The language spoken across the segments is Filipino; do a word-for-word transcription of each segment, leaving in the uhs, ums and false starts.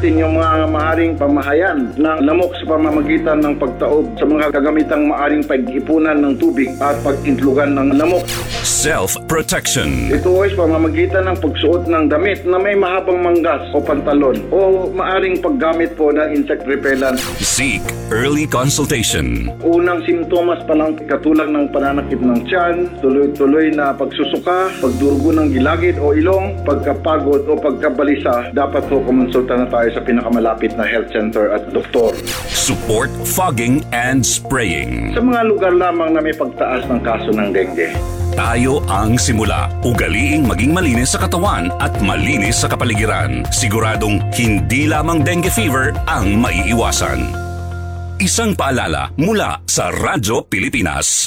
natin yung mga maaring pamahayan ng lamok sa pamamagitan ng pagtaob sa mga kagamitang maaring pag-ipunan ng tubig at pag-intlugan ng lamok. Self-protection. Ito ay pamamagitan ng pagsuot ng damit na may mahabang manggas o pantalon o maaring paggamit po ng insect repellent. Seek early consultation. Unang simptomas pa lang katulad ng pananakit ng tiyan, tuloy-tuloy na pagsusuka, pagdurugo ng gilagid o ilong, pagkapagod o pagkabalisa, dapat po kumonsulta na tayo sa pinakamalapit na health center at doktor. Support fogging and spraying. Sa mga lugar lamang na may pagtaas ng kaso ng dengue. Tayo ang simula. Ugaliing maging malinis sa katawan at malinis sa kapaligiran. Siguradong hindi lamang dengue fever ang maiiwasan. Isang paalala mula sa Radyo Pilipinas.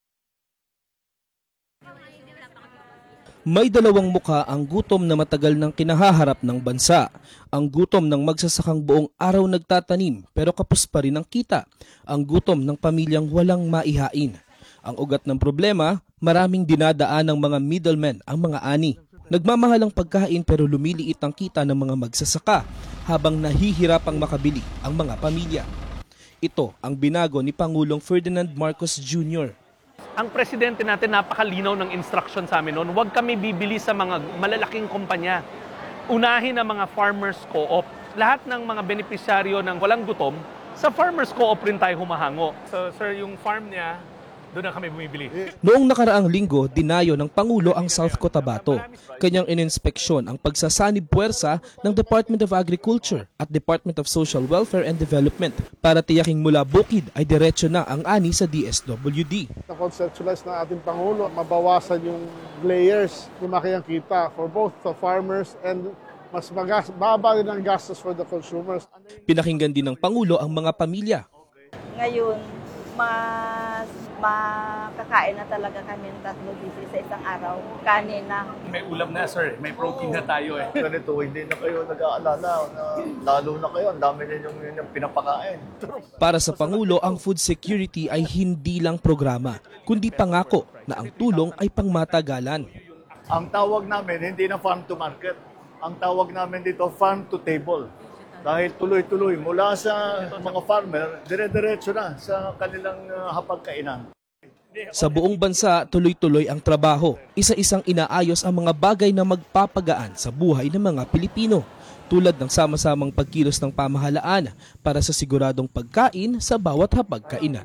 May dalawang mukha ang gutom na matagal nang kinahaharap ng bansa. Ang gutom ng magsasakang buong araw nagtatanim pero kapos pa rin ang kita. Ang gutom ng pamilyang walang maihain. Ang ugat ng problema, maraming dinadaan ng mga middlemen ang mga ani. Nagmamahal ang pagkain pero lumiliit ang kita ng mga magsasaka habang nahihirapang makabili ang mga pamilya. Ito ang binago ni Pangulong Ferdinand Marcos Junior Ang presidente natin napakalinaw ng instruction sa amin noon, huwag kami bibili sa mga malalaking kumpanya. Unahin ang mga farmers co-op. Lahat ng mga benepisyaryo ng walang gutom, sa farmers co-op rin tayo humahango. So sir, yung farm niya, doon na kami bumibili. Noong nakaraang linggo, dinayo ng Pangulo ang South Cotabato. Kanyang ininspeksyon ang pagsasanib puwersa ng Department of Agriculture at Department of Social Welfare and Development para tiyaking mula bukid ay diretso na ang ani sa D S W D. Na-conceptualize na ating Pangulo, mabawasan yung layers, lumaki ang kita for both the farmers and mas magas, baba rin ang gastos for the consumers. Pinakinggan din ng Pangulo ang mga pamilya. Ngayon, mas makakain na talaga kami ng tatlong beses sa isang araw. Kanin na. May ulam na sir, may protein na tayo eh. Ganito, hindi na kayo nag-aalala na lalo na kayo, ang dami ninyong yung pinapakain. Para sa Pangulo, ang food security ay hindi lang programa, kundi pangako na ang tulong ay pangmatagalan. Ang tawag namin, hindi na farm to market. Ang tawag namin dito, farm to table. Dahil tuloy-tuloy mula sa mga farmer, dire-diretso na sa kanilang uh, hapagkainan. Sa buong bansa, tuloy-tuloy ang trabaho. Isa-isang inaayos ang mga bagay na magpapagaan sa buhay ng mga Pilipino, tulad ng sama-samang pagkilos ng pamahalaan para sa siguradong pagkain sa bawat hapagkainan.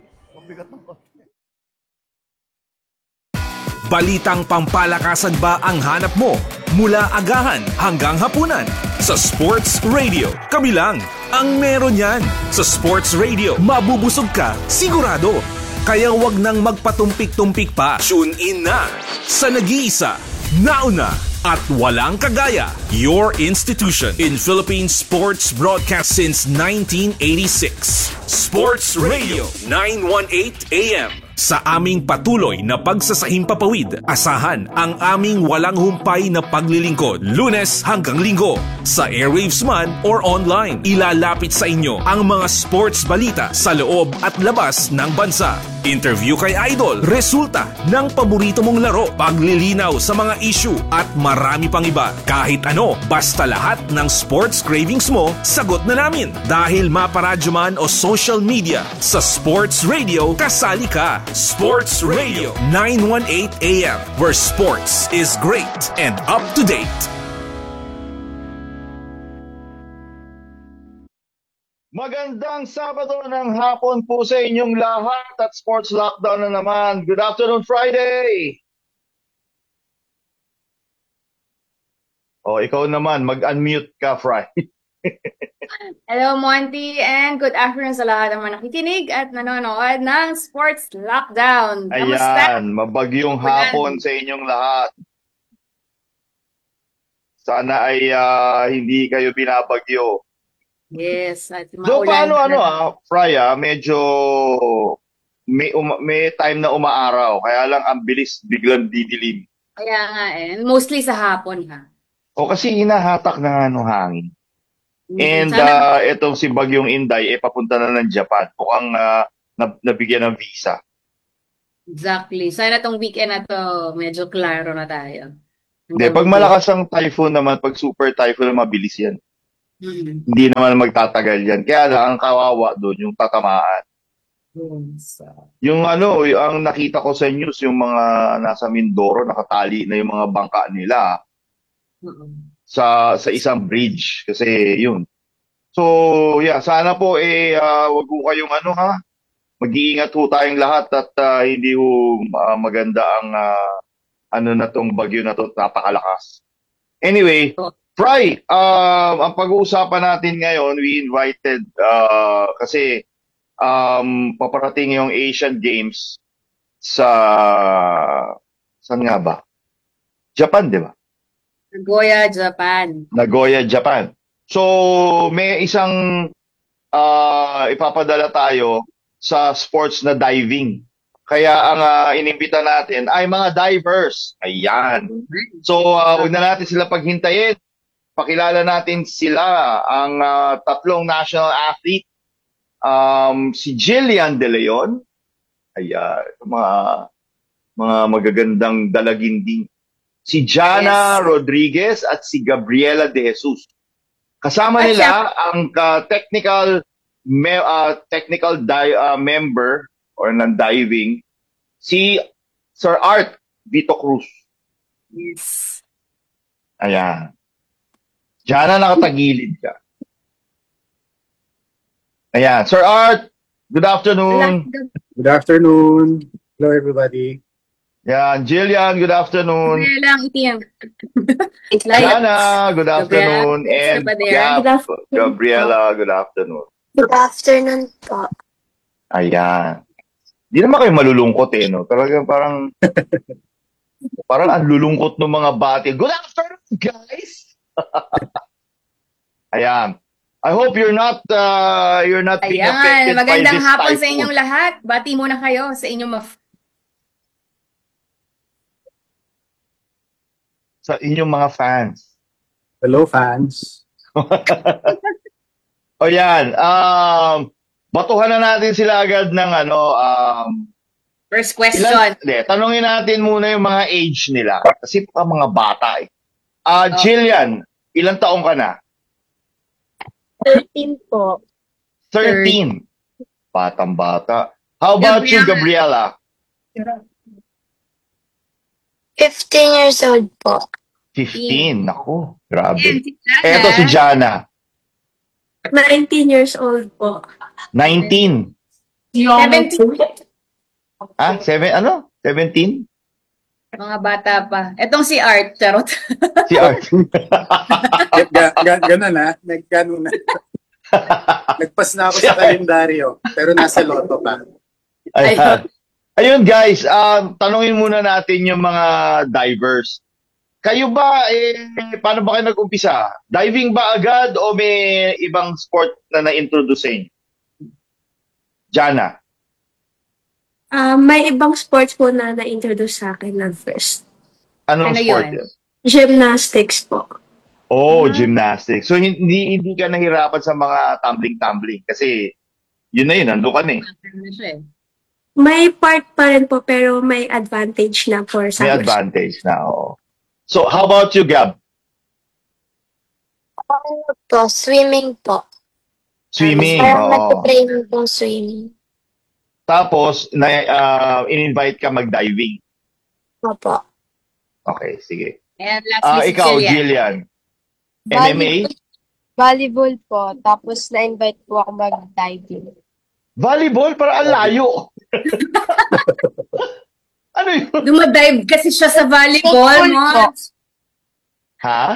Balitang pampalakasan ba ang hanap mo? Mula agahan hanggang hapunan. Sa Sports Radio, kami lang ang meron yan. Sa Sports Radio, mabubusog ka, sigurado. Kaya wag nang magpatumpik-tumpik pa. Tune in na sa nag-iisa, nauna at walang kagaya. Your institution in Philippine sports broadcast since nineteen eighty-six. Sports Radio nine eighteen A M. Sa aming patuloy na pagsasahimpapawid, asahan ang aming walang humpay na paglilingkod, Lunes hanggang Linggo. Sa airwaves man or online, ilalapit sa inyo ang mga sports balita sa loob at labas ng bansa. Interview kay Idol, resulta ng paborito mong laro, paglilinaw sa mga issue at marami pang iba. Kahit ano, basta lahat ng sports cravings mo, sagot na namin. Dahil maparadyo man o social media, sa Sports Radio, kasali ka. Sports Radio nine eighteen A M, where sports is great and up to date. Magandang Sabado ng hapon po sa inyong lahat at Sports Lockdown na naman. Good afternoon, Friday! O, ikaw naman, mag-unmute ka, Fry. Hello, Monty, and good afternoon sa lahat ng mga nakikinig at nanonood ng Sports Lockdown. Kamusta? Ayan, mabagyong hapon sa inyong lahat. Sana ay uh, hindi kayo binabagyo. Yes. At So, paano ano ah, Fry, ah, medyo may, uma, may time na umaaraw, kaya lang ang bilis biglang didilim. Kaya nga eh, mostly sa hapon ha. O kasi hinahatak na nga ng hangin. And Sana- uh, itong si Bagyong Inday, eh, papunta na ng Japan. Mukhang uh, nab- nabigyan ng visa. Exactly. Sana tong weekend na to, medyo klaro na tayo. Hindi, pag malakas ang typhoon naman, pag super typhoon, mabilis yan. Mm. Hindi naman magtatagal yan. Kaya lang, ang kawawa doon, yung tatamaan. Yung ano, yung, ang nakita ko sa news, yung mga nasa Mindoro, nakatali na yung mga bangka nila sa sa isang bridge. Kasi yun. So, yeah, sana po eh, uh, wag po kayong ano ha, mag-iingat ho tayong lahat at uh, hindi ho uh, maganda ang uh, ano na tong bagyo na to, napakalakas. Anyway, Fry, uh, ang pag-uusapan natin ngayon, we invited uh, kasi um, paparating yung Asian Games sa saan nga ba? Japan, di ba? Nagoya, Japan. Nagoya, Japan. So, may isang uh, ipapadala tayo sa sports na diving. Kaya ang uh, inimbita natin ay mga divers. Ayan. So, uh, huwag na natin sila paghintayin. Pakilala natin sila, ang uh, tatlong national athlete. Um, si Jillian De Leon. Ayan. Mga, mga magagandang dalaginding. Si Jana Yes. Rodriguez at si Gabriela De Jesus. Kasama At nila ang uh, technical me, uh, technical di, uh, member or non-diving, si Sir Art Vito Cruz. Yes. Ayan. Diyan na nakatagilid ka. Ayan. Sir Art, good afternoon. Good afternoon. Hello, everybody. Ayan. Jillian, good afternoon. Kaya lang itim. Jana, good afternoon. Gabriela, And pa there. Gab, Good afternoon. Gabriela, good afternoon. Good afternoon po. Ayan. Di naman kayo malulungkot eh, no? Talagang parang, parang ang lulungkot ng mga bati. Good afternoon, guys! Ayan. I hope you're not, uh, you're not being Ayan, affected by magandang this hapon sa typhoon. inyong lahat. Bati muna kayo sa inyong maf- Sa inyong mga fans. Hello, fans. O yan, um, batuhan na natin sila agad ng ano, um, first question. ilan, hindi, tanungin natin muna yung mga age nila. Kasi pa mga bata eh. Ah, Oh. Jillian, ilang taong ka na? thirteen po. thirteen. Batang bata. How about you, Gabriela? fifteen years old po. fifteen. Naku, And grabe. si Jana, Eto si Jana, nineteen years old po. nineteen. seventeen. Ah, seven, ano? seventeen? Mga bata pa. Etong si Art, charot. Si Art. Ga- ga- ga- ganun na. Nagkano na. Nagpas na ako sa kalendaryo. Pero nasa loto pa. Ayan. Ayun guys, um, tanungin muna natin yung mga divers. Kayo ba, eh, paano ba kayo nag-umpisa? Diving ba agad o may ibang sport na na-introduce sa inyo? Jana. Ah, may ibang sports po na na-introduce sa akin na first. Anong Ano sport yun? yan? Gymnastics po. Oh, gymnastics. So hindi hindi ka nahirapan sa mga tumbling-tumbling kasi yun na yun, nandun ka na eh. Ano siya eh. May part pa rin po pero may advantage na for May summer. advantage na, oo. So how about you, Gab? Ano po? Swimming po. Swimming, Parang oo. nagpa-training po swimming. Tapos, na, uh, in-invite ka mag-diving. Opo. Okay, sige. And lastly, Ah, si ikaw, Jillian. Jillian. M M A? Volleyball po. Tapos na-invite po ako mag-diving. Volleyball? Para ang layo. Ano yun? Dumadive kasi siya sa volleyball, School mo. po. Ha?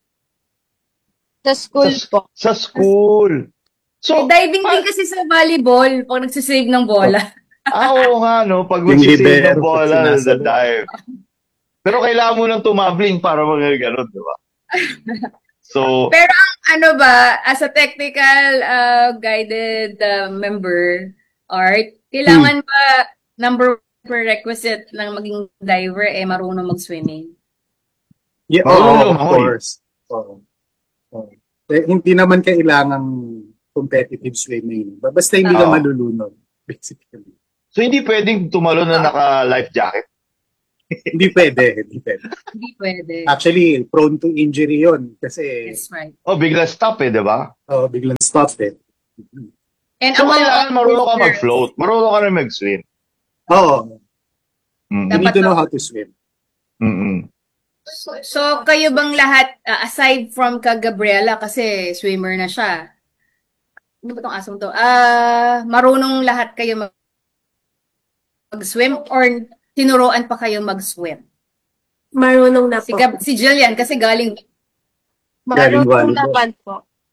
Sa school Sa, po. sa school. So, Diving din kasi sa volleyball pag nagsisave ng bola. ah, oo nga, no? Pag Yung magsisave libero, ng bola, pag sinasalo. the dive. Pero kailangan mo nang tumambling para mga ganun, di ba? So, Pero ang ano ba, as a technical uh, guided uh, member, Art, kailangan ba number prerequisite ng maging diver eh marunong mag-swimming? Yeah, Oo, oh, of Hoy. course. Oo. Oo. Eh, hindi naman kailangan competitive swimming. Basta hindi ka Oo. malulunod, basically. so hindi pwedeng tumalo na naka-life jacket? Hindi pwede, hindi pwede. Hindi pwede. Actually, prone to injury yun kasi That's right. Oh, bigla stop eh, di ba? oh, biglang stop eh. And So, ang mga kailangan marunong ka officers, mag-float. Marunong ka rin mag-swim. Oo, Mm. you need Dapat to know na- how to swim. Mm-mm. So, so kayo bang lahat, uh, aside from ka Gabriela, kasi swimmer na siya, ano ba tong asong to? Ah, marunong lahat kayo mag- mag-swim or tinuruan pa kayo mag-swim? Marunong na Si, po. Gab- si Jillian kasi galing Galing Marunong volleyball. naman po.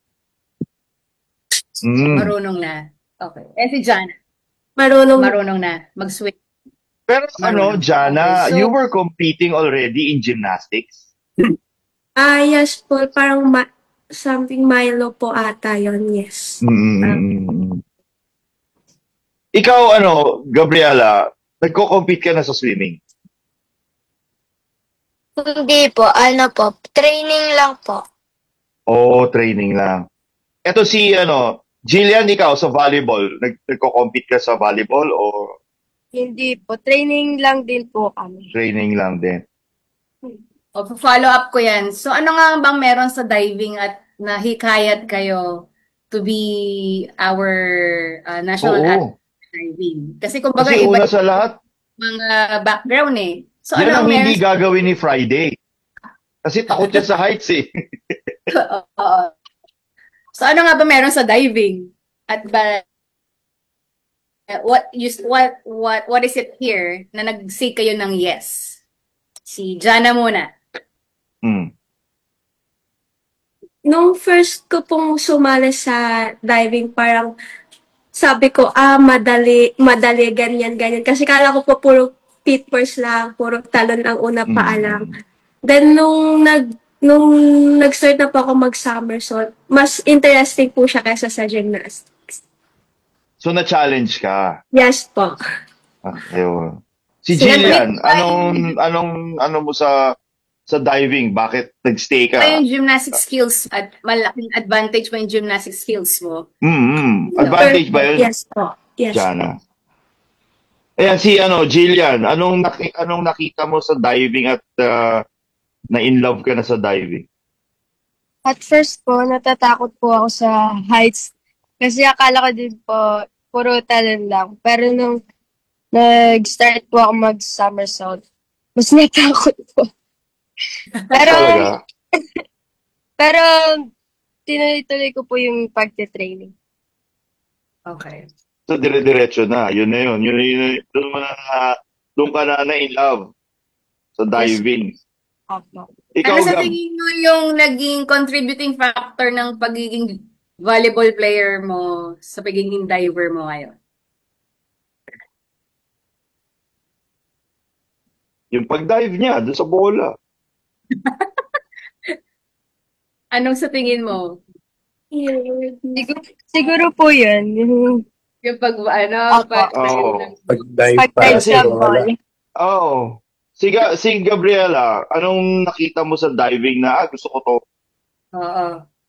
Mm. marunong na. Okay. Eh si Jana, Marunong. marunong na mag-swim. Pero ano, Marunong. Jana, Okay, so- you were competing already in gymnastics? Ah, yes po. Parang ma- something Milo po ata yon. Yes. Mm-mm. Ikaw, ano, Gabriela, nagko-compete ka na sa swimming? Hindi po, ano po, training lang po. Oo, training lang. Eto si, ano, Jillian, ikaw sa volleyball, nag- nagko-compete ka sa volleyball o Hindi po, training lang din po kami. training lang din? O, follow up ko yan. So, ano nga bang meron sa diving at nahikayat kayo to be our uh, national athlete Oo. in diving? Kasi kumbaga Kasi iba una sa lahat, mga background eh. So, yan ano ang ang hindi meron? gagawin ni Friday. Kasi takot yan sa heights eh. Oo. So, ano nga ba meron sa diving? At ba, what, you, what, what, what is it here na nag-say kayo ng yes? Si Jana muna. Hmm. Nung first ko pong sumali sa diving, parang sabi ko, ah, madali, madali, ganyan, ganyan. Kasi kala ko po puro feet first lang, puro talon ang una paa lang. Then, nung nag, nung nag-start na po ako mag-somersault, mas interesting po siya kaysa sa gymnastics. So, na-challenge ka. Yes po. Ah, ayun. Si Sila- Jillian, anong, anong, ano mo sa, sa diving? Bakit nag-stay ka? Ano yung gymnastic skills at malaking advantage mo yung gymnastic skills mo? Mm-hmm. Advantage ba yun? Yes po. Yes. Jana. Ayan, si ano, Jillian, anong, naki, anong nakita mo sa diving at uh, na-in love ka na sa diving? At first po, natatakot po ako sa heights. Kasi akala ko din po, puro talon lang. Pero nung nag-start po ako mag-somersault, mas natakot po. Pero, Talaga? pero, tinuloy-tuloy ko po yung pagte-training. Okay. So, dire-diretso na. Yun na yun. Yun, yun, yun, doon, mo na, doon ka na na-in love sa diving. Opo. Ikaw, Ano sa Gab, tingin mo yung naging contributing factor ng pagiging volleyball player mo sa pagiging diver mo ngayon? yung pag-dive niya doon sa bola. Anong sa tingin mo? Siguro, siguro po yun. Yung Yung pag, ano, Opo. pag, Oo. Pag-dive para pag-dive sa sa bola. ball. Oo. Si, Ga- si Gabriela, anong nakita mo sa diving na, ah, gusto ko to? Oo.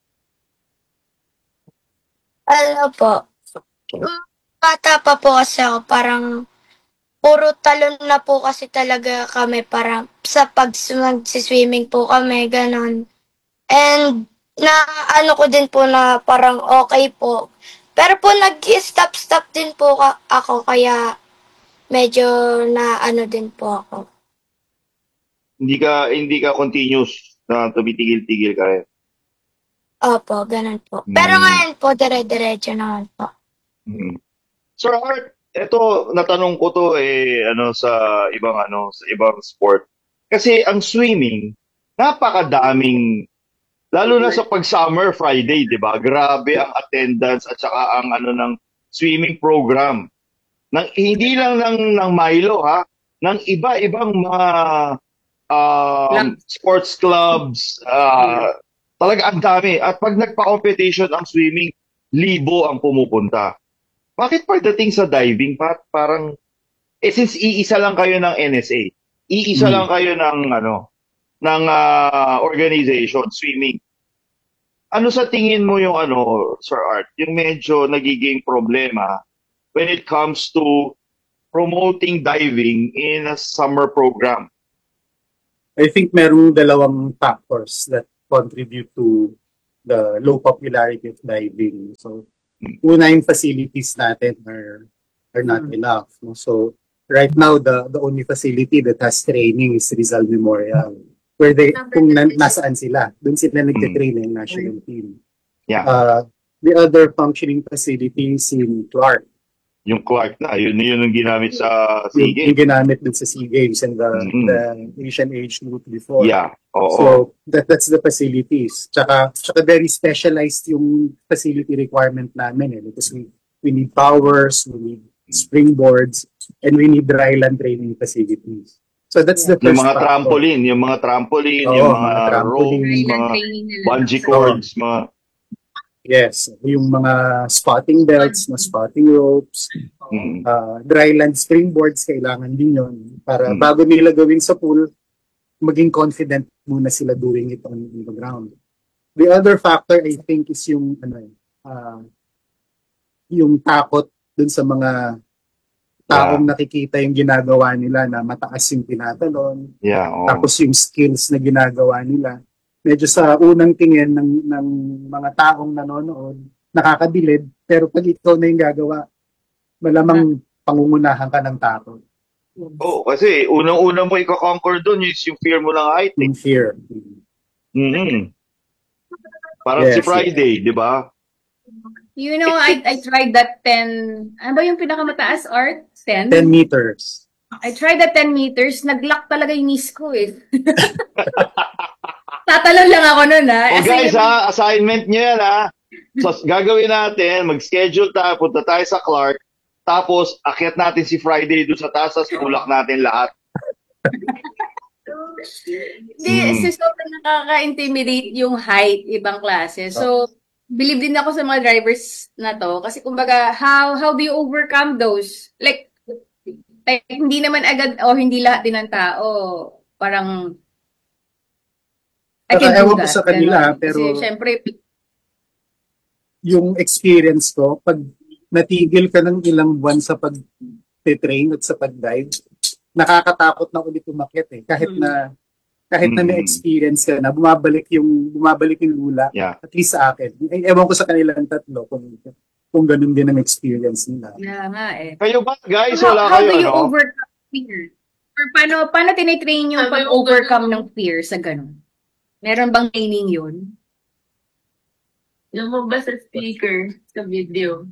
Ano po, bata pa po kasi ako, parang puro talon na po kasi talaga kami, parang sa pag swimming po kami, ganon. And na ano ko din po na parang okay po. Pero po nag-stop-stop din po ka- ako, kaya medyo na ano din po ako. Hindi ka, hindi ka continuous na tumitigil-tigil ka rin. Opo, ganon po. Pero Mm. ngayon po, dire-diretso naman po. Mm. Sir Art, eto, natanong ko to eh, ano, sa ibang, ano, sa ibang sport. Kasi ang swimming, napakadaming, lalo na sa pag-summer Friday, di ba? Grabe ang attendance at saka ang, ano, ng swimming program. Nang, hindi lang ng, ng Milo, ha? Ng iba-ibang mga um, sports clubs, uh, talaga ang dami. At pag nagpa-competition ang swimming, libo ang pumupunta. Bakit pagdating sa diving, pa, parang, eh since iisa lang kayo ng N S A, iisa Hmm. lang kayo ng, ano, ng ah, organization, swimming. Ano sa tingin mo yung, ano, Sir Art, yung medyo nagiging problema when it comes to promoting diving in a summer program? I think merong dalawang factors that contribute to the low popularity of diving. So, una yung facilities natin are are not enough. No? So, right now, the the only facility that has training is Rizal Memorial. Where they, kung na, nasaan sila, dun sila nagtitrain ng national team. Yeah. Uh, the other functioning facilities in Clark. Yung Clark na, yun, yun yung ginamit sa SEA Yung, Games. yung ginamit dun sa SEA Games and the, Mhm. the Asian Age Group before. Yeah, oo. So, that that's the facilities. Tsaka, tsaka very specialized yung facility requirement namin eh. Because we, we need towers, we need springboards, and we need dry land training facilities. So that's the first Yung mga factor. trampoline, yung mga trampoline, Oo, yung mga, mga trampoline. ropes, Island mga training nila. bungee cords, mga... Yes, yung mga spotting belts, na spotting ropes, Mm. uh, dry land springboards, kailangan din yun. Para Mm. bago nila gawin sa pool, maging confident muna sila doing it on the ground. The other factor, I think, is yung, ano, uh, yung takot dun sa mga taong nakikita yung ginagawa nila na mataas yung tinatalon. Yeah, oo. Tapos yung skills na ginagawa nila. Medyo sa unang tingin ng, ng mga taong nanonood, nakakabilib, pero pag ikaw na yung gagawa, malamang pangungunahan ka ng takot. Oo, kasi unang-una mo iko-conquer doon is yung fear mo ng height. Eh. Yung fear. Mhm. Parang si Yes, Friday, di ba? You know, I I tried that ten, ano ba yung pinakamataas, Art? ten? ten meters. I tried that ten meters, nag-lock talaga yung knees ko eh. Tatalon lang ako nun ha. O As in, guys ha, assignment nyo yan ha. So, gagawin natin, mag-schedule tayo, punta tayo sa Clark, tapos akyat natin si Friday doon sa taas, tapos tulak natin lahat. Hindi, Mm. so sobrang nakaka-intimidate yung height, ibang klase. So, believe din ako sa mga drivers na to. Kasi kumbaga, how how do you overcome those? Like, like hindi naman agad, o hindi lahat din ng tao, parang, I can Saka do ewan ko that. sa kanila, Ganon. pero Kasi syempre, yung experience ko, pag natigil ka ng ilang buwan sa pag-train at sa pag-dive, nakakatakot na ulit umakyat eh. Kahit na kahit na may Mm. experience ka na, bumabalik yung bumabalik yung lula. Yeah. At least sa akin. Eh, ewan ko sa kanilang tatlo kung kung ganun din ang experience nila. yeah nga eh. Kayo ba, guys? How, Wala how kayo, do you ano? overcome fear? Or paano, paano tinitrain yung pag-overcome ng fear sa ganun? Meron bang training yun? Yung mo ba sa speaker, sa video?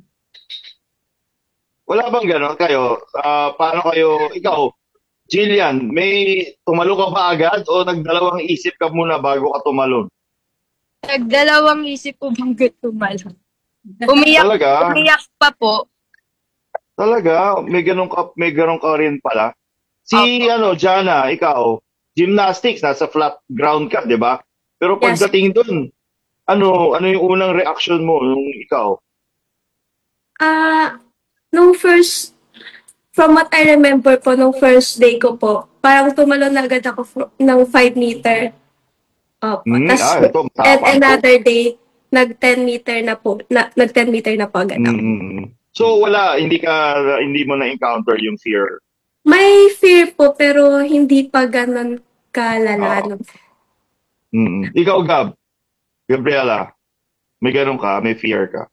Wala bang gano'n kayo? Ah, paano kayo, ikaw, Jillian, may tumalo ka ba agad o nagdalawang isip ka muna bago ka tumalon? Nagdalawang isip po bago tumalon. Umiyak, Talaga? umiyak pa po. Talaga? May ganun ka, may ganun ka rin pala? Si, ano, Jana, ikaw, gymnastics, nasa flat ground ka, di ba? Pero Yes. pagdating dun, ano, ano yung unang reaction mo nung ikaw? Ah, nung first, from what I remember po, nung first day ko po, parang tumalon na agad ako fro- ng five meter. Opo. Hmm, Tas, ah, ito, and matapang to. another day, nag ten meter na po, na, nag ten meter na po agad ako. Mm. So, wala, hindi ka, hindi mo na-encounter yung fear. May fear po, pero hindi pa ganun kalala. Oo. no? Mm. Ikaw, Gab, Gabriela, may ganun ka, may fear ka.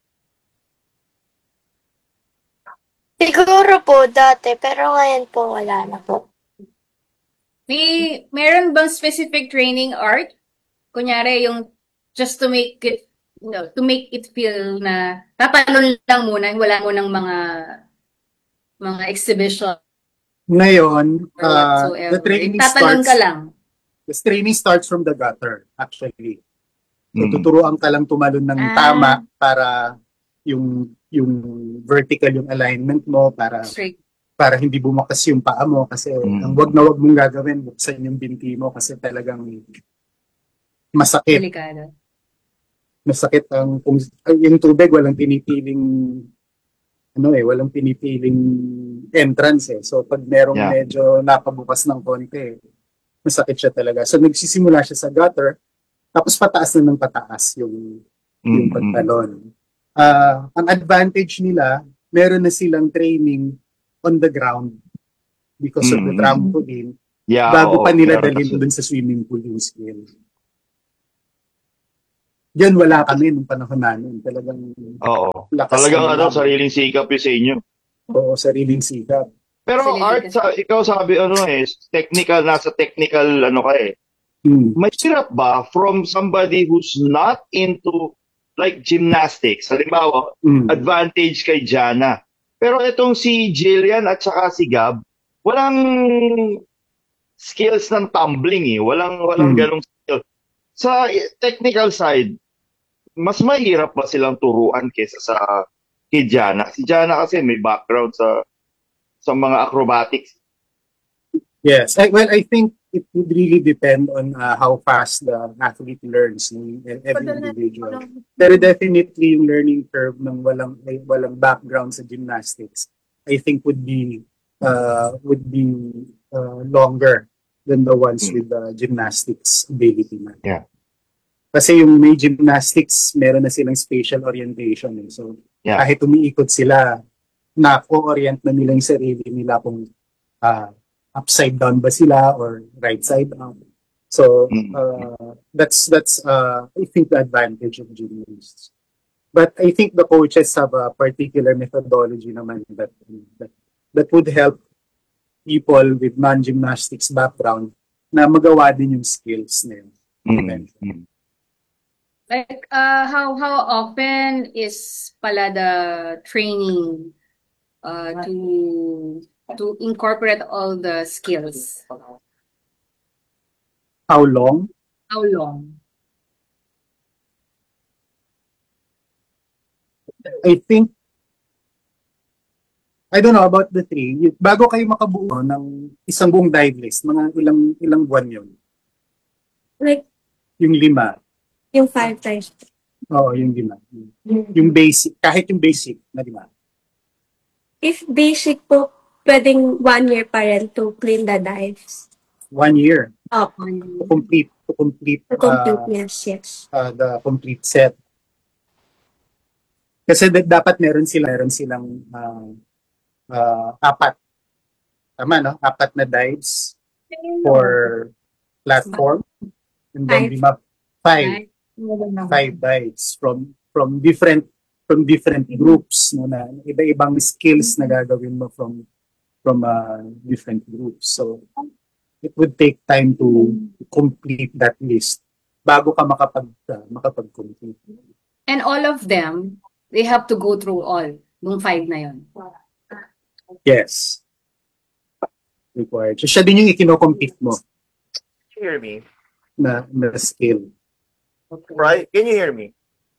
Siguro po dati, pero ngayon po wala na po. May, meron bang specific training, Art? Kunyari, yung just to make it, you know, to make it feel na tatalon lang muna, wala mo ng mga mga exhibition Ngayon, or uh, whatsoever. the training Tatalon starts ka lang. the training starts from the gutter, actually. So, Mm. tuturuan ka lang tumalon ng Ah. tama para yung yung vertical yung alignment mo, para Straight. para hindi bumakas yung paa mo kasi Mm. ang wag na wag mong gagawin, buksan yung binti mo kasi talagang masakit. Delikado. Masakit ang kung ang- yung tubig walang pinipiling ano eh, walang pinipiling entrance eh. So pag merong Yeah. medyo napabukas ng konti, masakit siya talaga. So nagsisimula siya sa gutter, tapos pataas na ng pataas yung yung Mm. pagtalon. Ah, ang advantage nila, meron na silang training on the ground because of the Mm. trampoline. Yeah, bago oo, pa nila meron dalhin kasi. dun sa swimming pool yung skill. Diyan wala kami nung panahon namin. Talagang Oo. lakas Talagang kami ano, lang. sariling sikap yung sa inyo. Oo, sariling sikap. Pero Art, sa, ikaw sabi ano eh, technical, nasa technical ano ka eh. Hmm. Mahirap ba from somebody who's not into like gymnastics? Halimbawa, Hmm. advantage kay Jana. Pero itong si Jillian at saka si Gab, walang skills ng tumbling eh. Walang walang Hmm. ganong skill. Sa eh, technical side, mas mahirap pa silang turuan kaysa sa kay Jana. Si Jana kasi may background sa sa mga acrobatics. Yes. I, well, I think it would really depend on uh, how fast the athlete learns, no, in every individual. Pero definitely yung learning curve ng walang ay, walang background sa gymnastics, I think would be uh, would be uh, longer than the ones Mm. with the gymnastics ability na. Yeah. Kasi yung may gymnastics, meron na silang spatial orientation. Eh. So Yeah. kahit umiikot sila, na-orient na nila yung sarili nila kung uh, upside down ba sila or right side up. So Mm. uh, that's that's uh, I think the advantage of gymnasts. But I think the coaches have a particular methodology naman that that, that would help people with non-gymnastics background na magawa din yung skills na yun. Mm. Mm. Like, uh, how how often is pala the training uh, to to incorporate all the skills? How long? How long? I think I don't know about the three. Y- Bago kayo makabuo ng isang buong dive list, mga ilang ilang buwan yun? Like, Yung lima. yung five times. Oo, yung lima. Yung basic, kahit yung basic na lima. If basic po, pwedeng one year pa rin to clean the dives. One year. Opo. To complete, to complete, To complete, uh, yes, yes. uh, the complete set. Kasi da- dapat meron sila, meron silang uh, uh, apat. Tama, no? Apat na dives for platform. And then Five. lima, five. Five dives from from different from different groups, no, na iba-ibang skills na gagawin mo from from uh, different groups. So it would take time to complete that list bago ka makapag uh, makapag-complete. And all of them, they have to go through all nung five na yon. Yes. Required. So siya din yung ikino-compete mo Can you hear me? na, na skill. Right? Can you hear me?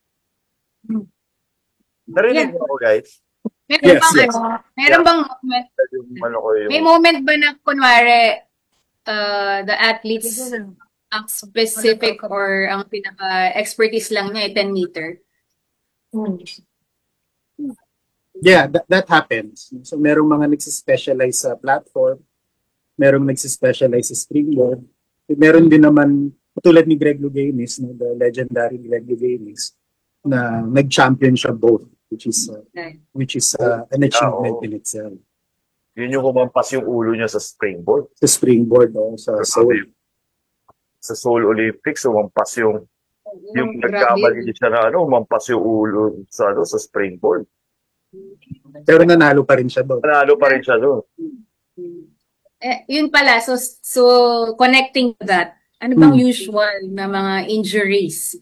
Narinig Yeah. mo ako, guys? Meron Yes, bang, yes. ano, meron bang moment, Yung ano ko yung... may moment ba na kunwari, uh, the athletes, ang specific or ang pinaka-expertise lang niya ay ten meter? Yeah, that, that happens. So merong mga nagsispecialize sa platform, merong nagsispecialize sa springboard, meron din naman, tulad ni Greg Louganis, no, the legendary Greg Louganis, na nag-champion siya both, which is uh, which is uh, an achievement oo. in itself. Yun yung humampas yung ulo niya sa springboard. Sa springboard, o sa Seoul. Sa Seoul Olympics, humampas yung yung Grabe. nagkamali siya na ano, humampas yung ulo sa ano, sa springboard. Pero nanalo pa rin siya doon. Nanalo pa rin siya doon. Eh, yun pala, so, so connecting to that, ano bang Hmm. usual na mga injuries?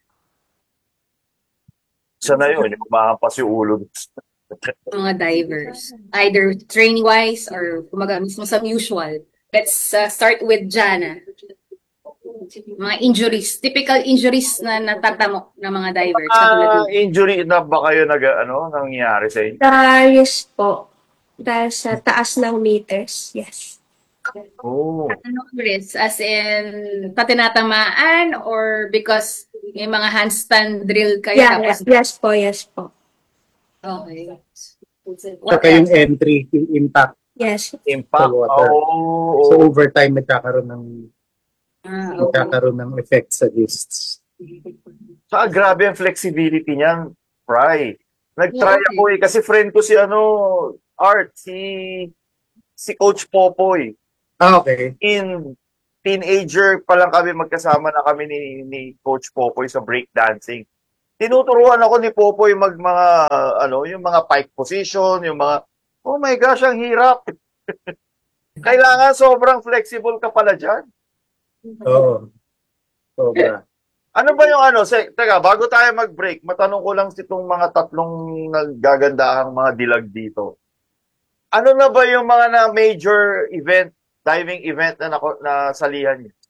Siya na yun, yung humahampas yung ulo. Mga divers, either training-wise or kumaga mismo sa usual. Let's uh, start with Jana. Mga injuries, typical injuries na natatamo ng mga divers. Katulad Ah, ng- injury na ba kayo nag, ano, nangyayari sa inyo? Darius po. Dahil sa taas ng meters, yes. Oh. Anong risk? As in, patinatamaan or because may mga handstand drill kayo Yeah, tapos... yes po, yes po. Okay. What Saka yung else? entry, yung impact Yes. sa Impact. water. Oh, So over time, nagkakaroon ng Ah, okay. nagkakaroon ng effect sa wrists. Saka grabe ang flexibility niyan, Fry. Nag-try Yeah, okay. ako eh, kasi friend ko si ano, Art, si si Coach Popoy. Ah, okay. In teenager pa lang kami, magkasama na kami ni, ni Coach Popoy sa breakdancing. Tinuturuan ako ni Popoy mag mga, ano, yung mga pike position, yung mga, oh my gosh, ang hirap. Kailangan sobrang flexible ka pala dyan. Oo. Sobra. Ano ba yung ano? Se, teka, bago tayo mag-break, matanong ko lang itong mga tatlong naggagandahang mga dilag dito. Ano na ba yung mga na major event, diving event na, nako, na salihan niyo?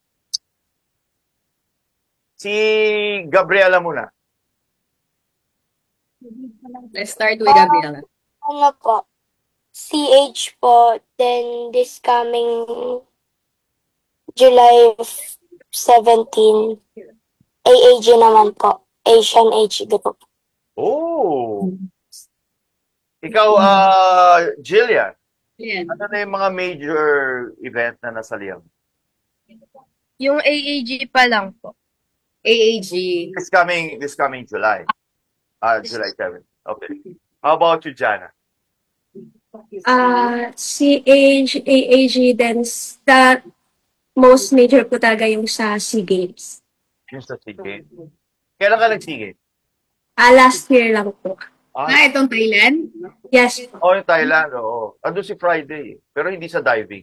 Si Gabriela muna. Let's start with Gabriela. Ano po? C H po, then this coming July seventeenth, A A G naman po, Asian Age Group. Oh! Ikaw, uh, Jillian, Yan. ano na yung mga major event na nasalihan? Yung A A G pa lang po. A A G. This coming, this coming July. Ah, July seventh. Okay. How about you, Jana? Ah, C H, A A G, then s- the most major po talaga yung sa SEA Games. Yung sa SEA Games. Kailan ka nag-SEA Games? Ah, last year lang po. Ah, Ah, itong Thailand? Yes. oh, yung Thailand, oo. Ando si Friday, pero hindi sa diving.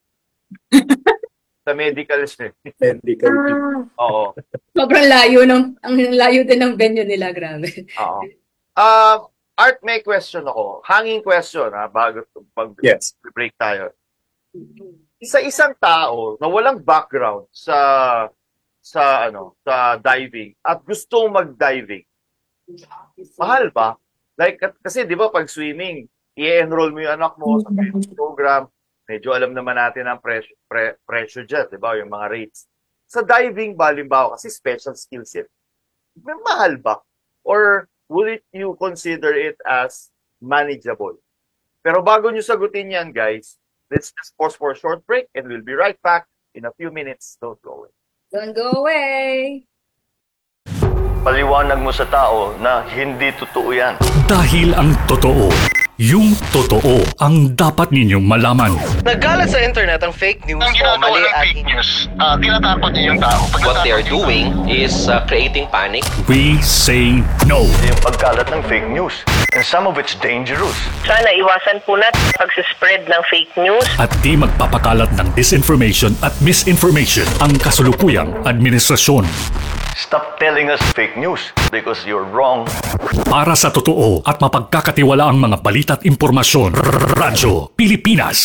Sa medical siya. Medical. Ah, Oo. Sobrang layo ng, ang layo din ng venue nila, grabe. Oo. Um, Art, may question ako. Hanging question, ha, bago pag Yes. break tayo. Sa isang tao na walang background sa sa ano, sa diving at gustong mag-diving, mahal ba? Like, kasi di ba pag swimming, i-enroll mo yung anak mo sa program, medyo alam naman natin ang presyo, pre, presyo dyan, di ba? Yung mga rates. Sa diving ba, halimbawa, kasi special skills yun, may mahal ba? Or would it, you consider it as manageable? Pero bago nyo sagutin yan, guys, let's just pause for a short break and we'll be right back in a few minutes. Don't go away. Don't go away! Paliwanag mo sa tao na hindi totoo yan. Dahil ang totoo, yung totoo ang dapat ninyong malaman. Nagkalat sa internet ang fake news Ang o ginagawa mali ng at fake news, uh, tinatakot niyo yung tao. what they are doing is uh, creating panic. We say no. Yung pagkalat ng fake news. And some of it's dangerous. Sana iwasan po natin pag-spread ng fake news. At di magpapakalat ng disinformation at misinformation ang kasulukuyang administrasyon. Stop telling us fake news because you're wrong. Para sa totoo at mapagkakatiwalaang mga balita at impormasyon, Radyo Pilipinas.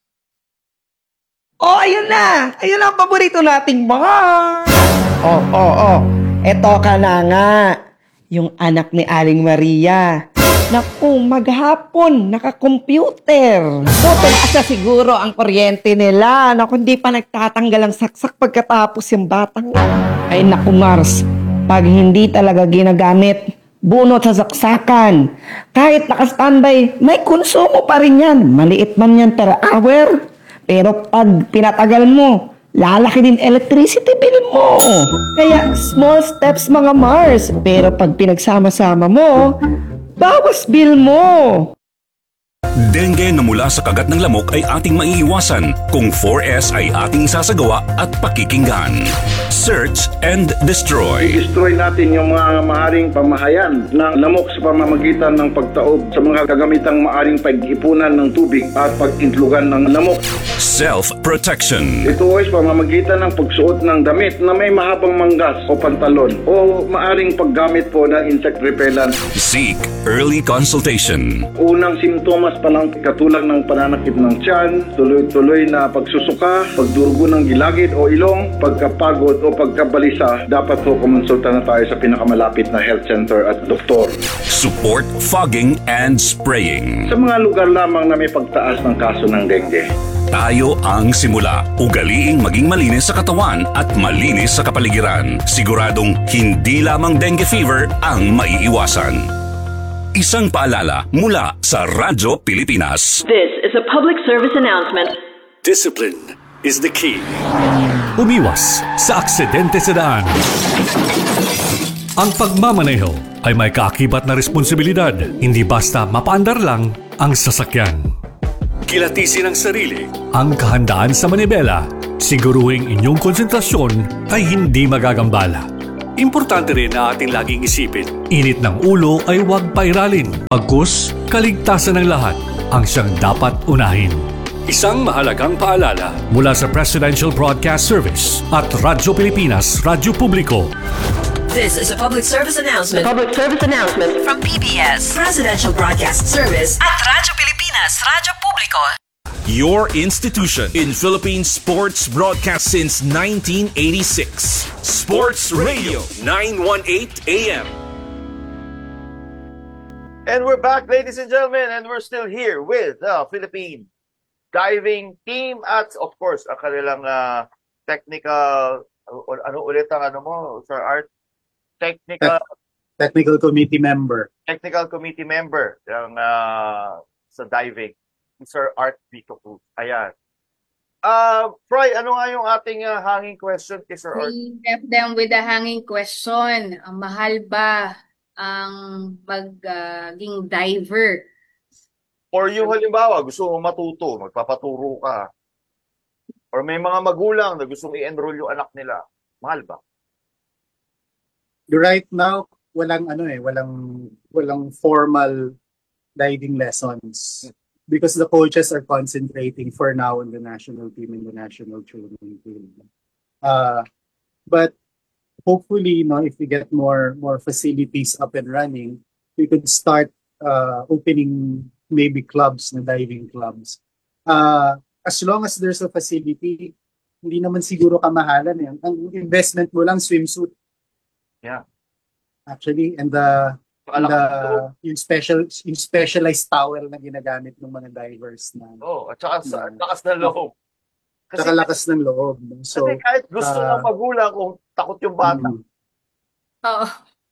Oh, ayun na! Ayun ang paborito nating bar! Oh, oh, oh. Eto ka na nga. Yung anak ni Aling Maria. Naku, maghapon, naka-computer. Putol asa siguro ang kuryente nila. Naku, hindi pa nagtatanggal ang saksak pagkatapos yung batang. Ay naku, Mars. Pag hindi talaga ginagamit, bunot sa saksakan. Kahit naka-standby, may konsumo pa rin yan. Maliit man yan per hour. Pero pag pinatagal mo, lalaki din electricity bill mo. Kaya small steps mga Mars. Pero pag pinagsama-sama mo, bawas bill mo. Dengue na mula sa kagat ng lamok ay ating maiiwasan kung four S ay ating isasagawa at pakikinggan. Search and destroy. I-destroy natin yung mga maaring pamahayan ng lamok sa pamamagitan ng pagtaob sa mga kagamitang maaring pag-ipunan ng tubig at pag-intlugan ng lamok. Self-protection. Ito ay sa pamamagitan ng pagsuot ng damit na may mahabang manggas o pantalon o maaring paggamit po ng insect repellent. Seek early consultation. Unang simptomas pa lang katulad ng pananakit ng tiyan, tuloy-tuloy na pagsusuka, pagdurugo ng gilagid o ilong, pagkapagod o pagkabalisa, dapat po kumonsulta na tayo sa pinakamalapit na health center at doktor. Support fogging and spraying. Sa mga lugar lamang na may pagtaas ng kaso ng dengue. Tayo ang simula. Ugaliing maging malinis sa katawan at malinis sa kapaligiran. Siguradong hindi lamang dengue fever ang maiiwasan. Isang paalala mula sa Radyo Pilipinas. This is a public service announcement. Discipline is the key. Umiwas sa aksidente sa daan. Ang pagmamaneho ay may kaakibat na responsibilidad. Hindi basta mapaandar lang ang sasakyan. kilatisin ang sarili. Ang kahandaan sa manibela, siguruhing inyong konsentrasyon ay hindi magagambala. Importante rin na ating laging isipin, init ng ulo ay huwag pairalin. Bagkus, kaligtasan ng lahat ang siyang dapat unahin. Isang mahalagang paalala mula sa Presidential Broadcast Service at Radyo Pilipinas, Radyo Publiko. This is a public service announcement. Public service announcement From P B S, Presidential Broadcast Service at Radyo Pilipinas, Radyo Publiko. Your institution in Philippine sports broadcast since nineteen eighty-six. Sports Radio nine eighteen A M. And we're back, ladies and gentlemen, and we're still here with the Philippine diving team at, of course, ang kanilang uh, technical, uh, ano ulit ang ano mo, Sir Art? Technical Technical committee member. technical committee member ng uh, sa diving, Sir Art Vico Cruz. Ayan. Uh, Fry, ano nga yung ating uh, hanging question kay Sir Art? We left them with a hanging question. Ang mahal ba ang maging diver? Or yung halimbawa, gusto mo matuto, magpapaturo ka. Or may mga magulang na gustong i-enroll yung anak nila. Mahal ba? Right now, walang ano eh, walang walang formal diving lessons because the coaches are concentrating for now on the national team and the national training team. Uh, but hopefully, no, if we get more more facilities up and running, we could start uh, opening maybe clubs, na diving clubs. Uh, as long as there's a facility, hindi naman siguro kamahalan eh. Ang investment mo lang swimsuit. Yeah. Actually, and the, and the yung special yung specialized towel na ginagamit ng mga divers na. Oh, at saka sa lakas ng loob. Kasi saka lakas ng loob. No? So, kasi kahit gusto uh, ng magulang kung takot yung bata. Mm. Oo.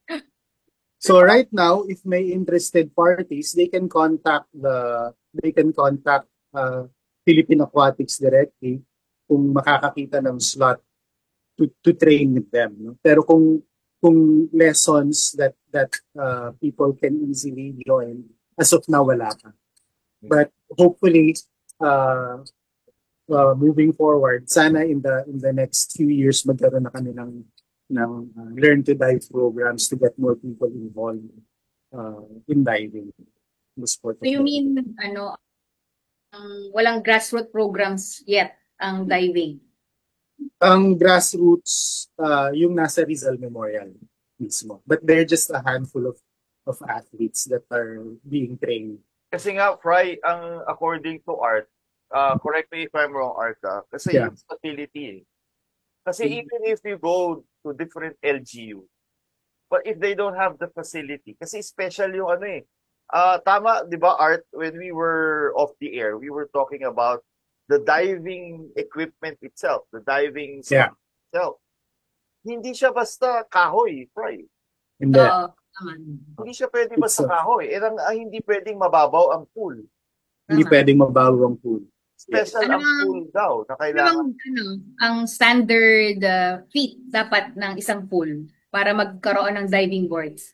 So right now, if may interested parties, they can contact the they can contact uh, Philippine Aquatics directly kung makakakita ng slot to to train with them. No? Pero kung kung lessons that that uh, people can easily join, as of now wala pa. But hopefully, uh, uh, moving forward, sana in the in the next few years magkaroon na kami ng ng uh, learn to dive programs to get more people involved uh, in diving. In the sport. So you mean, ano, um, walang grassroots programs yet ang diving? Ang grassroots, uh, yung nasa Rizal Memorial mismo. But they're just a handful of of athletes that are being trained. Kasi nga, Fry, ang according to Art, uh, correct me if I'm wrong, Art, uh, kasi Yeah. yung facility eh. Kasi even if you go to different L G U, but if they don't have the facility, kasi special yung ano eh. Uh, tama, di ba, Art, when we were off the air, we were talking about the diving equipment itself, the diving Yeah. itself. Hindi siya basta kahoy, Fry. Hindi. Oo. Hindi siya pwede It's basta a- kahoy. Eh, ang, ang hindi pwedeng mababaw ang pool. Hindi pwedeng mabago ang pool. Special Ano ang ang- pool daw na Ano kailangan. ang, ano, ang standard uh, feet dapat ng isang pool para magkaroon ng diving boards?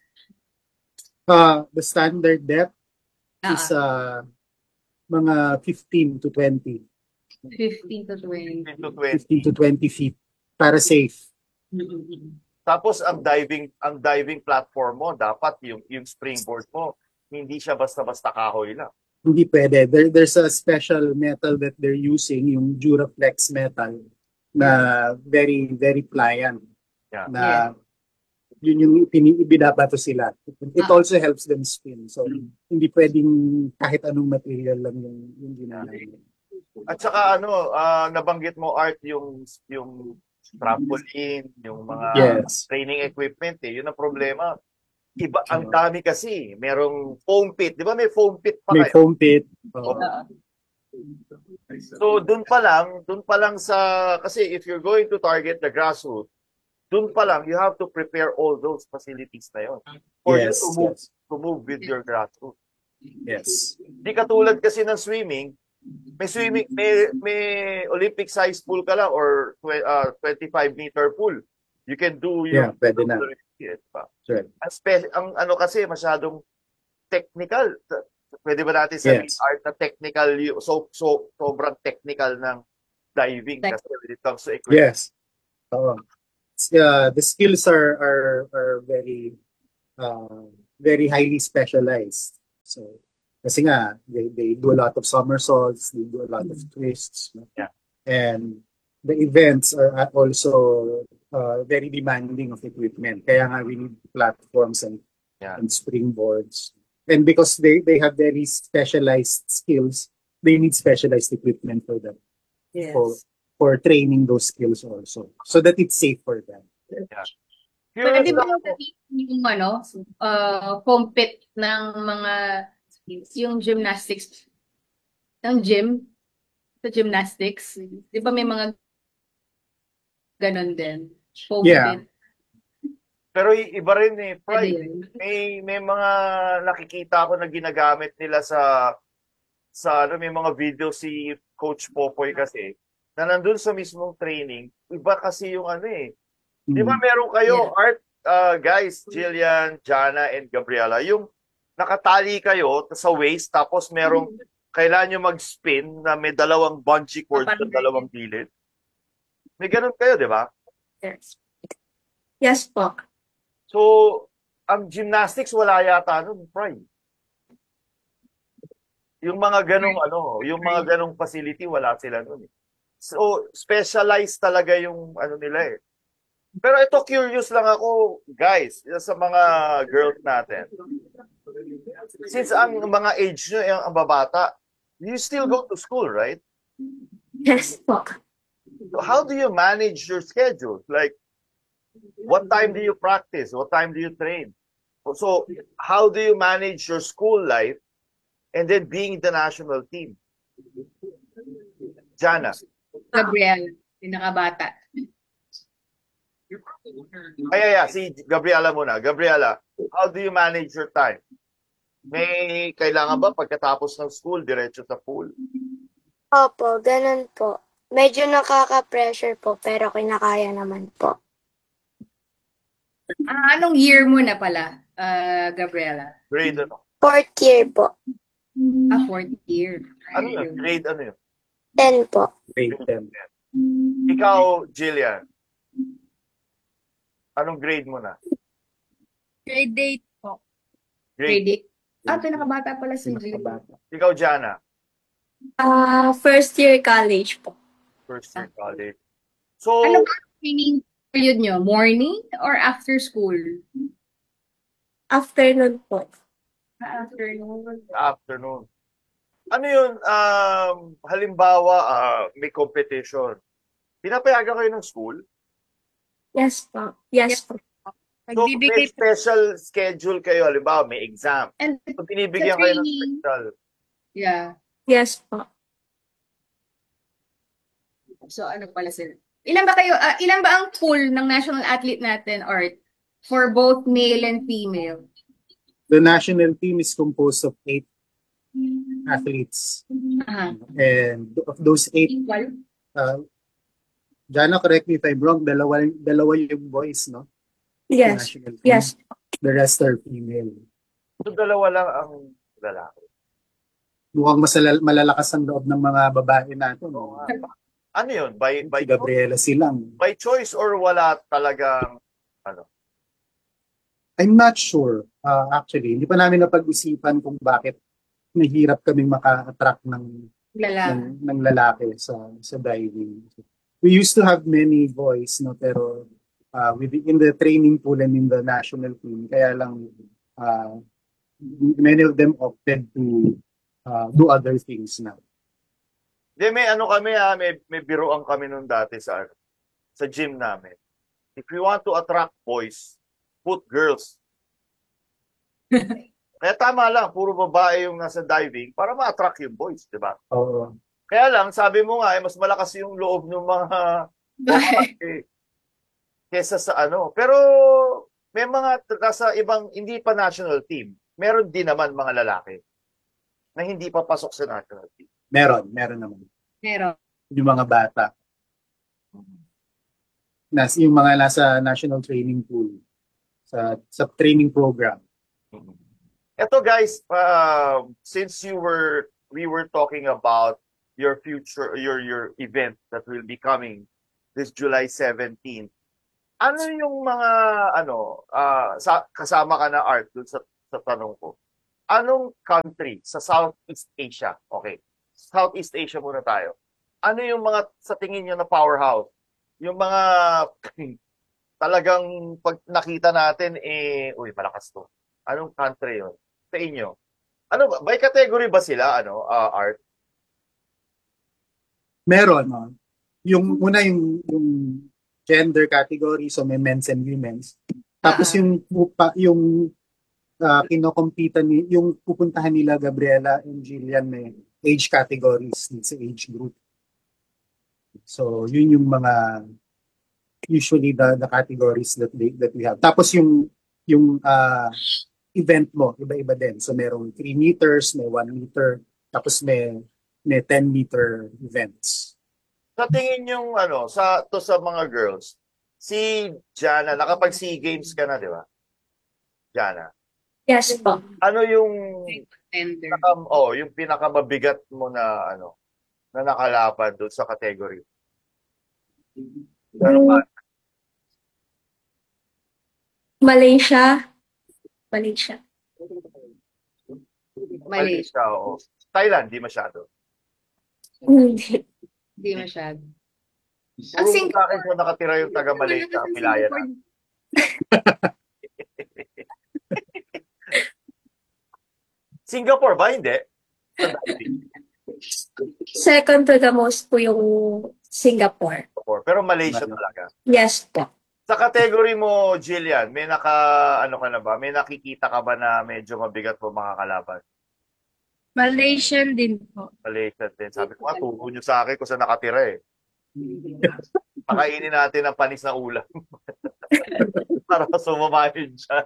Uh, the standard depth Ah, is uh, mga fifteen to twenty. fifteen to twenty. fifteen to twenty. fifteen to twenty feet para safe. Tapos ang diving ang diving platform mo dapat yung yung springboard mo hindi siya basta-basta kahoy lang. Hindi pwede. There, there's a special metal that they're using, yung Duraflex metal, na very, very pliant. Yeah. Na yun yung pini- binabato sila. It Ah. also helps them spin. So, hindi pwedeng kahit anong material lang yung, yung ginamit. At saka ano, ah, nabanggit mo Art yung yung trampoline, yung mga Yes. training equipment eh. Yun ang problema. Iba ang dami kasi, merong foam pit, 'di ba? May foam pit pa May kayo. foam pit. Oo. So doon pa lang, doon pa lang sa kasi if you're going to target the grassroots, doon pa lang you have to prepare all those facilities na 'yon for Yes, you to move yes. to move with your grassroots. Yes. Di katulad kasi ng swimming, may swimming may may Olympic size pool ka lang or tw- uh, twenty-five meter pool. You can do Yeah, yung pwede na. Diba? Sure. Ang, spe- ang ano kasi masyadong technical. Pwede ba natin sabihin, Yes. art na technical, y- so, so, sobrang technical ng diving kasi when it comes to equipment. Yes. Oo. Uh, the skills are are are very uh, very highly specialized. So kasi nga they, they do a lot of somersaults, they do a lot of twists. No? Yeah. And the events are uh, also uh, very demanding of equipment. Kaya nga we need platforms and Yeah. and springboards. And because they they have very specialized skills, they need specialized equipment for them. Yes. For for training those skills also, so that it's safe for them. Yeah. Pwede Curious ba lang ako. yung ano, uh, compete ng mga, yung gymnastics, ng gym, sa gymnastics, di ba may mga ganon din? Compete. Yeah. Pero i- iba rin eh. Pwede Pride. yun. May, may mga nakikita ko na ginagamit nila sa sa ano, may mga video si Coach Popoy kasi na nandun sa mismong training, iba kasi yung ano eh. Di ba meron kayo, art, uh, guys, Jillian, Jana, and Gabriela, yung nakatali kayo sa waist, tapos merong kailangan nyo mag-spin na may dalawang bungee cord sa dalawang gilid. May ganun kayo, di ba? Yes. Yes po. So, ang gymnastics wala yata nun, Pride. Yung mga ganong ano, yung mga ganong facility wala sila nun eh. So, specialized talaga yung ano nila eh. Pero ito curious lang ako, guys, sa mga girls natin. Since ang mga age nyo yung ang babata, you still go to school, right? Yes po. So how do you manage your schedule? Like, what time do you practice? What time do you train? So, how do you manage your school life and then being the national team? Jana. Gabriel, pinakabata. Ay, ay, ay, si Gabriela muna. Gabriela, how do you manage your time? May kailangan ba pagkatapos ng school, diretso sa pool? Opo, ganun po. Medyo nakaka-pressure po, pero kinakaya naman po. Ah, anong year mo na pala, uh, Gabriela? Grade ano? Fourth year po. Ah, fourth year. Ano yun? Grade ano yun? Ten po. Grade ten. Ikaw, Jillian, anong grade mo na? Grade eight po. Grade eight. Ah, pinakabata pala si Jill. Ikaw, Jana, Ah, first year college po. first year college. So, Ano ba ang training period nyo? Morning or after school? Afternoon po. Ah, afternoon. afternoon. Ano yun, um, halimbawa, ah, may competition. Pinapayagan kayo ng school? Yes po. Yes po. So, may special schedule kayo. Halimbawa, may exam. And So, binibigyan kayo ng training. special. Yeah. Yes po. So ano pala sila? Ilan ba kayo, ah, ilan ba ang pool ng national athlete natin, Art? For both male and female? The national team is composed of eight athletes. Aha. And of those eight, Equal? uh, Jana, correct me if I'm wrong, dalawa, dalawa yung boys, no? Yes. National team. Yes. The rest are female. So, dalawa lang ang lalaki. Mukhang masalal, malalakas ang loob ng mga babae natin. No? Ano yun? By, by, Si Gabriela silang. by choice or wala talagang, ano? I'm not sure, uh, actually. Hindi pa namin napag-isipan kung bakit nahirap kaming maka-attract ng, Lalaki. ng, ng lalaki sa, sa diving. We used to have many boys, no, pero uh, within the training pool and in the national team, kaya lang uh, many of them opted to uh, do other things now. Hindi, may ano kami ha, may, may biroan kami nung dati sa, ano, sa gym namin. If you want to attract boys, put girls. Kaya tama lang, puro babae yung nasa diving para ma-attract yung boys, di ba? Oo. Kaya lang, sabi mo nga, eh, mas malakas yung loob ng mga babae kesa sa ano. Pero may mga nasa ibang, hindi pa national team, meron din naman mga lalaki na hindi pa pasok sa national team. Meron, meron naman. Meron. Yung mga bata. Nas, yung mga nasa national training pool. Sa, sa training program. Eto guys, uh, since you were we were talking about your future your your event that will be coming this July seventeenth. Ano yung mga ano uh, sa, kasama ka na Art dun sa, sa tanong ko. Anong country sa Southeast Asia? Okay. Southeast Asia muna tayo. Ano yung mga sa tingin niyo na powerhouse? Yung mga talagang pag nakita natin eh uy malakas to. Anong country 'yon? Sa inyo. Ano ba? By category ba sila ano uh, Art? Meron, no? Yung una yung, yung gender category, so may men's and women's. Tapos yung upa, yung uh, kinokompitan ni yung pupuntahan nila Gabriela and Jillian may age categories sa age group. So yun yung mga usually the, the categories that they, that we have. Tapos yung yung uh, event mo, iba-iba din. So merong three meters, may one meter, tapos may may ten meter events. Sa tingin yung ano, sa to sa mga girls, si Jana, nakapag SEA Games ka na, di ba? Jana. Yes po. Ano yung pinaka, oh, yung pinakamabigat mo na ano, na nakalaban doon sa category? Ano ba? Malaysia. Malaysia. Malaysia, oo. Thailand, di masyado. Hindi. Hindi masyado. Ang sing- sa akin kung nakatira yung taga Malaysia, pilaya na. Singapore ba? Hindi. Second to the most po yung Singapore. Pero Malaysia talaga. Yes po. Sa category mo, Jillian, may naka, ano ka na ba? May nakikita ka ba na medyo mabigat mo makakalaban? Malaysian din po. Malaysian din. Sabi ko nga, turo nyo sa akin kung saan nakatira eh. Pakainin natin ang panis na ulam. Para sumama yun siya.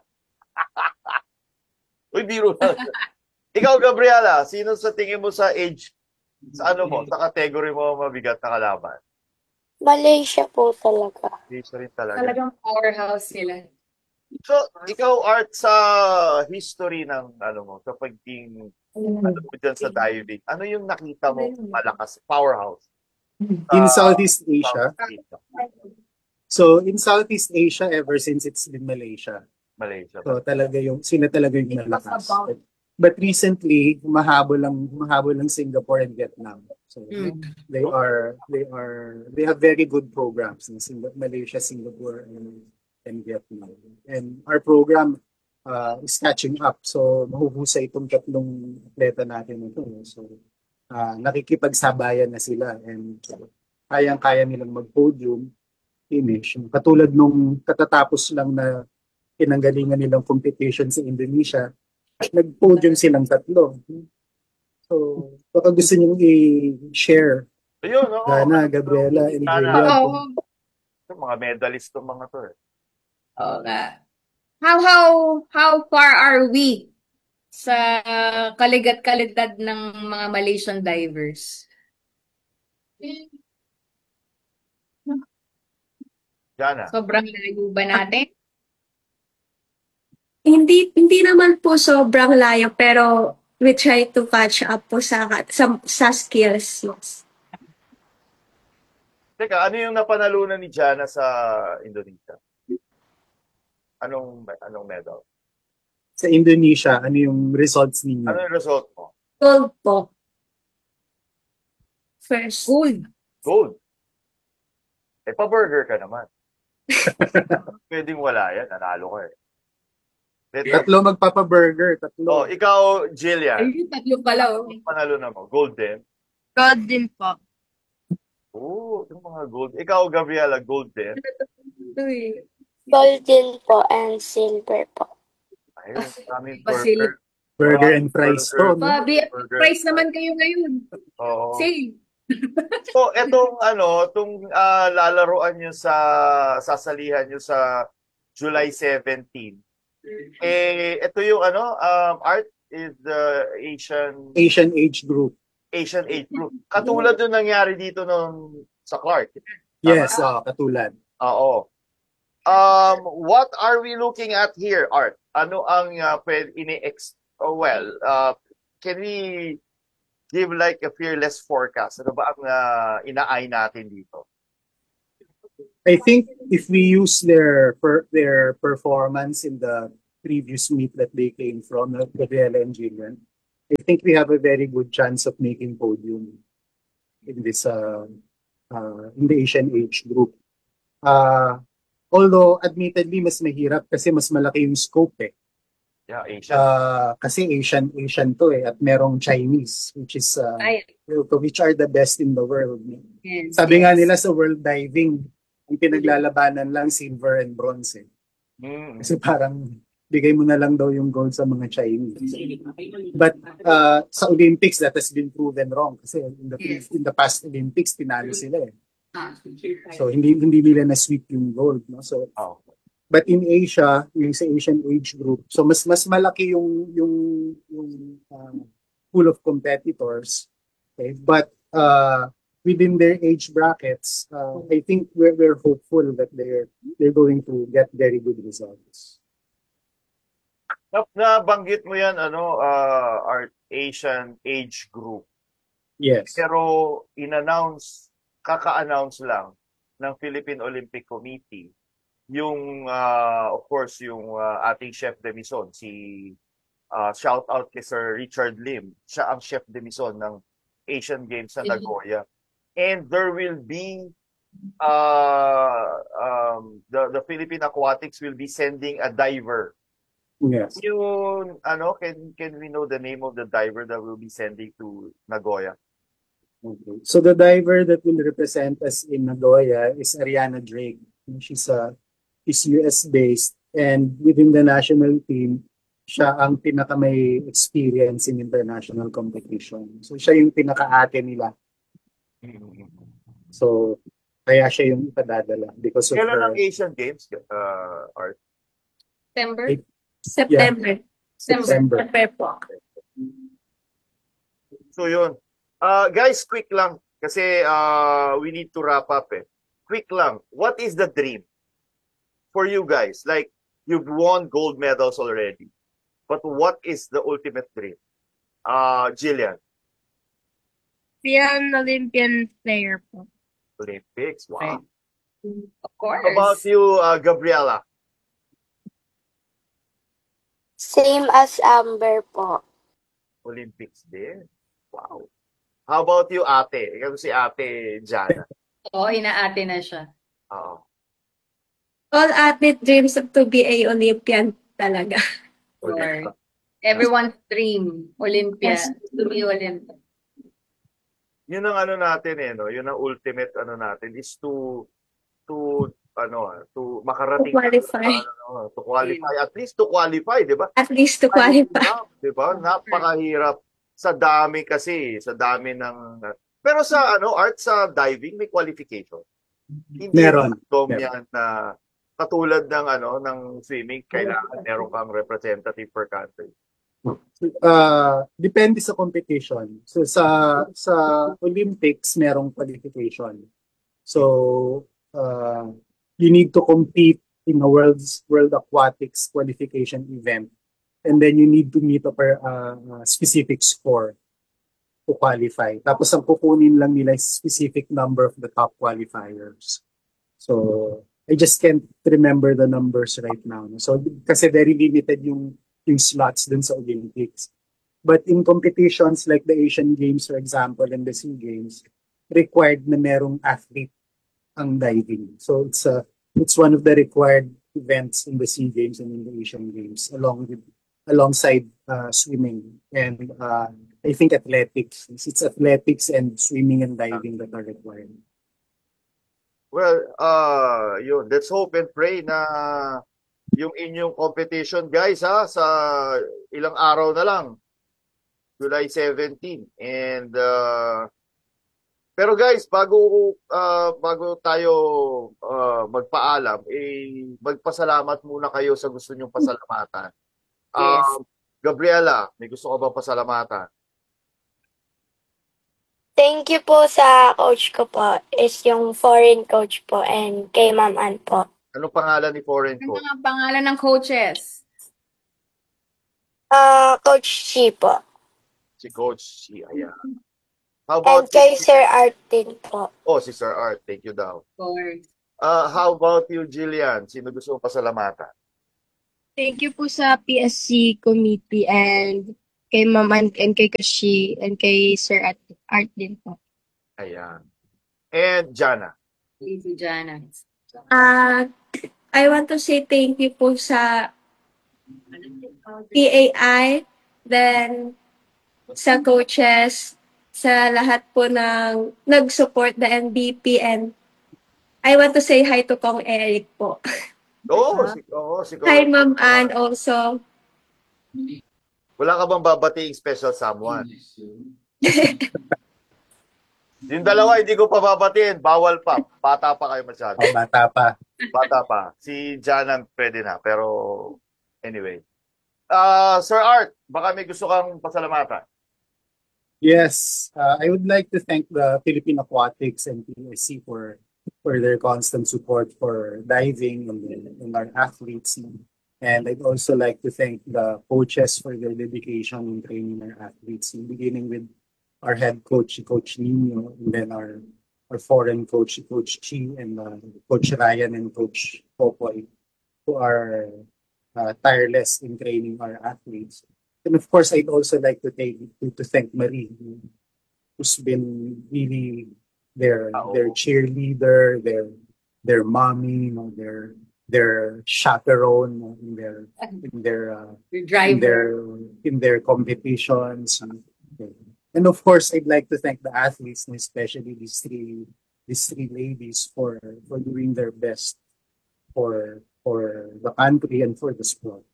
Uy, biro lang. Ikaw, Gabriela, sino sa tingin mo sa age, sa ano mo, sa category mo mabigat na kalaban? Malaysia po talaga. Malaysia rin talaga. Talagang powerhouse sila. So, ikaw, Art, sa history ng, ano mo, sa pagiging, ano mo dyan sa diving, ano yung nakita mo malakas, powerhouse? In Southeast Asia. So, in Southeast Asia, ever since it's been Malaysia. Malaysia. So, talaga yung, sila talaga yung malakas. But, but recently, mahabol lang, mahabol lang Singapore and Vietnam. So, Mm. they are, they are, they have very good programs in Sing- Malaysia, Singapore, and, and Vietnam. And our program uh, is catching up. So, mahuhusay itong tatlong atleta natin ito. So, uh, nakikipagsabayan na sila and kayang-kaya nilang mag-podium, finish. Katulad nung katatapos lang na pinanggalingan nilang competition sa Indonesia, nag-podium silang tatlo. So, baka gusto nyo i-share. Ayun, oo. Gana, Gabriela, and Sana. Julia. Yung mga medalist ng mga to eh. Oo nga. How, how, how far are we sa kaligat-kalidad ng mga Malaysian divers? Jana. Sobrang layo ba natin? Hindi hindi naman po sobrang layo pero we try to catch up po sa sa, sa skills. Yes. Teka, ano yung napanalunan ni Jana sa Indonesia? Anong anong medal? Sa Indonesia, ano yung results ninyo? Ano yung result mo? Gold po. First. Gold. Gold. Eh, pa-burger ka naman. Pwedeng wala yan. Nanalo ka eh. Eh, Tatlo magpapa-burger, tatlo. Oh, ikaw, Jillian. Ayun, tatlo pala. Oh. Panalo na mo. Gold din. Gold din po. Oo, yung mga gold. Ikaw, Gabriela, gold din. Gold din po and silver po. Ayun, daming Basil. burger. Burger and fries to. No? Babi, Burger. price naman kayo ngayon. Oo. Same. So, etong ano, itong ah, lalaroan nyo sa, sasalihan nyo sa July seventeenth. Eh, ito yung ano, um, Art is the Asian Asian age group. Asian age group. Katulad yung nangyari dito nung sa Clark. Yes, oh, katulad. Oo. Um, what are we looking at here, Art? Ano ang uh, pwede ini-ex oh, well, uh, can we give like a fearless forecast? Ano ba ang uh, ina-eye natin dito? I think if we use their per, their performance in the previous meet that they came from, like Gabriela and Jillian, I think we have a very good chance of making podium in this uh, uh, in the Asian age group. Uh, although admittedly mas mahirap kasi mas malaki yung scope eh. Yeah, Asian. Uh, kasi Asian Asian to eh at merong Chinese which is uh, Ay, which are the best in the world. yes, Sabi nga yes. nila sa world diving, ang pinaglalabanan lang silver and bronze eh. Mm. Kasi parang bigay mo na lang daw yung gold sa mga Chinese. But uh, sa Olympics, that has been proven wrong. Kasi in the, in the past Olympics, tinalo sila eh. So hindi hindi nila na-sweep yung gold. No? So, Oh. but in Asia, yung sa Asian age group, so mas mas malaki yung yung yung uh, pool of competitors. Okay? But uh, within their age brackets, uh, I think we're we're hopeful that they're they're going to get very good results. Na, nabanggit mo yan, ano, uh, our Asian age group. Yes. Pero in-announce, kaka-announce lang ng Philippine Olympic Committee yung, uh, of course, yung uh, ating chef de mission, si uh, shout out kay Sir Richard Lim. Siya ang chef de mission ng Asian Games sa Nagoya. And there will be uh, um, the the Philippine Aquatics will be sending a diver. Yes. Yung ano, can can we know the name of the diver that will be sending to Nagoya? Okay. So the diver that will represent us in Nagoya is Ariana Drake. She's a is U S based and within the national team, siya ang pinaka may experience in international competition. So siya yung pinaka-ate nila. So kaya siya yung ipadadala because of Kailan her. ang Asian Games, uh, Art? September? September. September. September po. So yun. Uh, guys, quick lang. Kasi uh, we need to wrap up eh. Quick lang. What is the dream for you guys? Like, you've won gold medals already. But what is the ultimate dream? Uh, Jillian. Be an Olympian player po. Olympics. Wow. Of course. How about you, uh, Gabriela? Same as Amber po. Olympics din. Wow. How about you, ate? Ikaw si ate Jana. Oo, inaate na siya. Oo. All athlete dreams of to be a Olympian talaga. Or everyone's dream, Olympia, Yes. to be Olympian. Yun ang ano natin eh, no? Yun ang ultimate ano natin is to to ano, ah, to makarating To qualify. sa, ano, to qualify, at least to qualify, 'di ba? At least to qualify. 'Di ba? Napakahirap sa dami kasi, sa dami ng pero sa ano, art sa diving may qualification. Hindi Meron. random Meron. yan na katulad ng ano ng swimming, kailangan meron kang representative per country. Uh, depende sa competition. So sa sa Olympics merong qualification. So uh, you need to compete in a world's World Aquatics qualification event, and then you need to meet a per, uh, specific score to qualify. Tapos ang kukunin lang nila is specific number of the top qualifiers. So I just can't remember the numbers right now. So kasi very limited yung yung slots dun sa Olympics. But in competitions like the Asian Games, for example, and the SEA Games, required na merong athlete ang diving. So it's a it's one of the required events in the SEA Games and in the Asian Games, along with alongside uh, swimming and uh, I think athletics. It's athletics and swimming and diving that are required. Well, uh, yun, let's hope and pray na yung inyong competition, guys, ha, sa ilang araw na lang, July seventeenth. And, uh, pero guys, bago, uh, bago tayo uh, magpaalam, eh, magpasalamat muna kayo sa gusto nyong pasalamatan. Yes. Um, Gabriela, may gusto ka ba pasalamatan? Thank you po sa coach ko po. Is yung foreign coach po and kay Ma'am Ann po. Anong pangalan ni foreign Ano coach? ang pangalan ng coaches? Ah, Coach Chi po. Si Coach Si, ayan. How And about kay Sir Art din po. Oh, si Sir Art. Thank you daw. Of course. Uh, how about you, Jillian? Sino gusto mong pasalamatan? Thank you po sa P S C committee and kay Ma'am and, and kay Kashi and kay Sir Art, Art din po. Ayan. And Jana. Si Jana. Ah, I want to say thank you po sa P A I, then sa coaches, sa lahat po ng nag-support the N B P, and I want to say hi to Kong Eric po. Oo, oh, si, oh, si Hi Ma'am Ann also. Wala ka bang babating special someone? Yung dalawa, hindi ko pa babatiin. Bawal pa. Bata pa kayo masyado. Oh, bata pa. Bata pa. Si Janan pwede na. Pero anyway. Uh, Sir Art, baka may gusto kang pasalamatan. Yes, uh, I would like to thank the Philippine Aquatics and P S C for for their constant support for diving and, and our athletes. And I'd also like to thank the coaches for their dedication in training our athletes, beginning with our head coach, Coach Nino, and then our our foreign coach, Coach Chi, and uh, Coach Ryan and Coach Popoy, who are uh, tireless in training our athletes. And of course, I'd also like to take to, to thank Marie, who's been really their their cheerleader, their their mommy, you know, their their chaperone, you know, in their in their uh, in their in their competitions. And of course, I'd like to thank the athletes, and especially these three these three ladies for for doing their best for for the country and for the sport.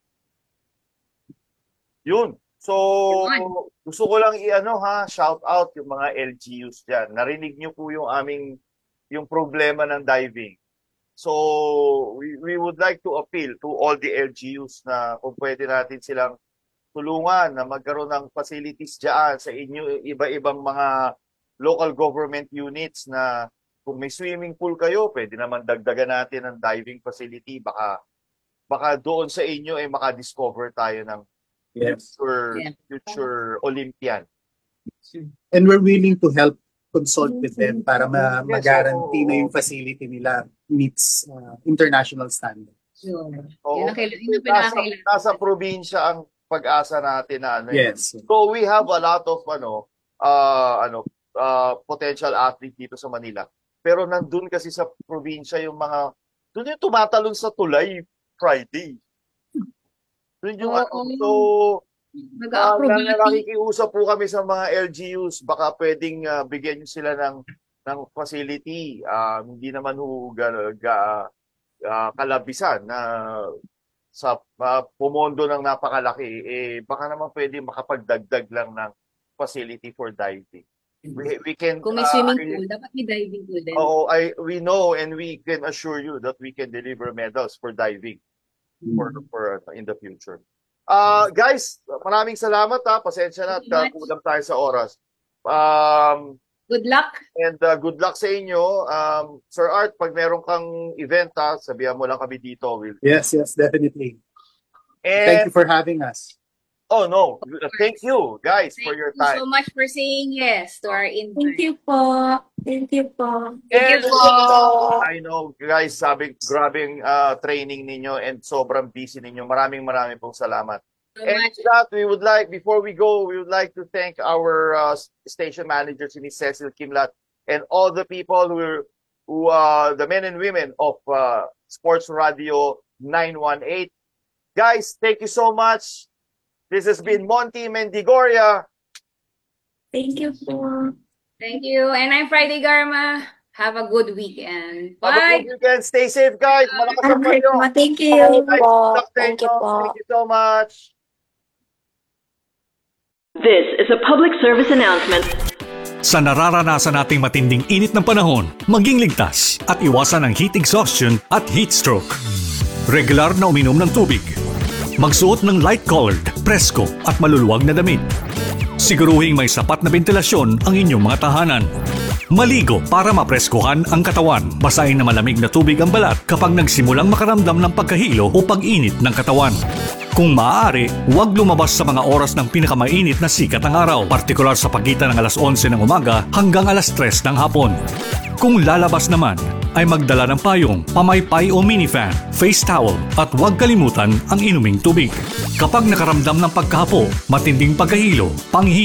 Yun. So, gusto ko lang i-ano ha, shout out yung mga L G Us dyan. Narinig niyo po yung aming, yung problema ng diving. So, we, we would like to appeal to all the L G Us na kung pwede natin silang tulungan na magkaroon ng facilities dyan sa inyo, iba-ibang mga local government units na kung may swimming pool kayo, pwede naman dagdagan natin ng diving facility. Baka, baka doon sa inyo ay makadiscover tayo ng Yes. future, future Olympian. And we're willing to help consult with them para ma- ma-guarantee na yung facility nila meets uh, international standards. Oo. Nasa, nasa probinsya ang pag-asa natin na ano. Yes. So we have a lot of ano uh, ano uh, potential athlete dito sa Manila. Pero nandun kasi sa probinsya yung mga doon yung tumatalon sa tulay Friday. Doon yung ano, so uh, nakikiusap po kami sa mga L G Us, baka pwedeng uh, bigyan nyo sila ng ng facility. Uh, hindi naman ho ga, ga, uh, kalabisan na sa uh, pumondo ng napakalaki, eh baka naman pwede makapagdagdag lang ng facility for diving. We, we can, Kung may swimming uh, pool, dapat may diving pool din. Oo, I, we know and we can assure you that we can deliver medals for diving. For, for in the future. Uh, guys, maraming salamat ha. Pasensya na at uh, kulang tayo sa oras. Um, good luck. And uh, good luck sa inyo. Um, Sir Art, pag meron kang event ha, sabihan mo lang kami dito. Will. Yes, yes, definitely. And, thank you for having us. Oh no, thank you guys thank for your time. time. Thank you so much for saying yes to our invite. Thank you po. Thank you po. Thank you po. I know guys, sabi grabing uh, training ninyo and sobrang busy ninyo. Maraming maraming pong salamat. So and much. that we would like, before we go, we would like to thank our uh, station manager, si Miz Cecil Kimlat, and all the people who are, who uh, the men and women of uh, Sports Radio nine one eight. Guys, thank you so much. This has been Monty Mendigoria. Thank you po. Thank you. And I'm Friday Garma. Have a good weekend. Bye. Have a good weekend. Stay safe, guys. Malakas ang Okay panyo. po. Thank you. Thank you po. Thank you so much. This is a public service announcement. Sa nararanasan nating matinding init ng panahon, maging ligtas at iwasan ang heat exhaustion at heat stroke. Regular na uminom ng tubig. Magsuot ng light-colored, presko at maluluwag na damit. Siguruhing may sapat na ventilasyon ang inyong mga tahanan. Maligo para mapreskohan ang katawan. Basahin na malamig na tubig ang balat kapag nagsimulang makaramdam ng pagkahilo o pag-init ng katawan. Kung maaari, huwag lumabas sa mga oras ng pinakamainit na sikat ng araw, partikular sa pagitan ng alas onse ng umaga hanggang alas tres ng hapon. Kung lalabas naman, ay magdala ng payong, pamaypay o minifan, face towel at huwag kalimutan ang inuming tubig. Kapag nakaramdam ng pagkahapo, matinding pagkahilo, panghihilo,